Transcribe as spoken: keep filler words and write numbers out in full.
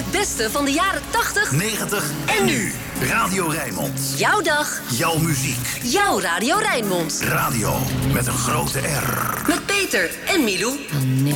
Het beste van de jaren tachtig, negentig en nu. Radio Rijnmond. Jouw dag. Jouw muziek. Jouw Radio Rijnmond. Radio met een grote R. Met Peter en Milou.